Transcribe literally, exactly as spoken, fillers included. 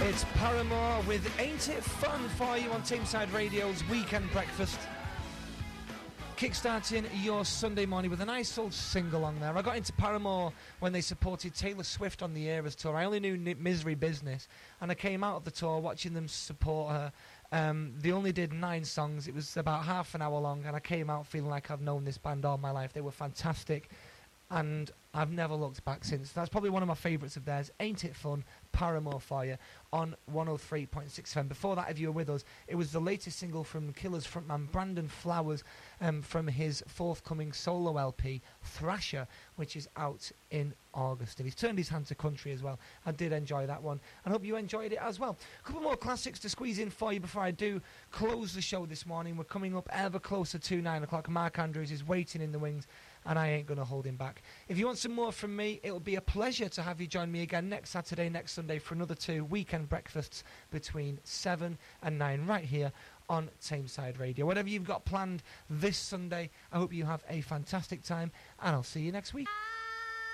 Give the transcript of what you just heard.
It's Paramore with Ain't It Fun for you on Tameside Radio's Weekend Breakfast. Kickstarting your Sunday morning with a nice old sing-along there. I got into Paramore when they supported Taylor Swift on the Eras tour. I only knew Misery Business, and I came out of the tour watching them support her. Um, they only did nine songs. It was about half an hour long, and I came out feeling like I've known this band all my life. They were fantastic, and I've never looked back since. That's probably one of my favourites of theirs. Ain't It Fun? Paramore for you on one oh three point six F M. Before that, if you were with us, it was the latest single from Killers frontman Brandon Flowers um, from his forthcoming solo L P, Thrasher, which is out in August. And he's turned his hand to country as well. I did enjoy that one, and hope you enjoyed it as well. A couple more classics to squeeze in for you before I do close the show this morning. We're coming up ever closer to nine o'clock. Mark Andrews is waiting in the wings, and I ain't going to hold him back. If you want some more from me, it'll be a pleasure to have you join me again next Saturday, next Sunday, for another two weekend breakfasts between seven and nine right here on Tameside Radio. Whatever you've got planned this Sunday, I hope you have a fantastic time, and I'll see you next week.